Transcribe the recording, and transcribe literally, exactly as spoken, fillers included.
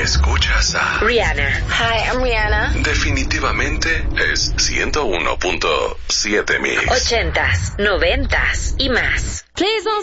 Escuchas a Rihanna. Hi, I'm Rihanna. Definitivamente es ciento uno punto siete Mix. Ochentas, noventas y más. Please don't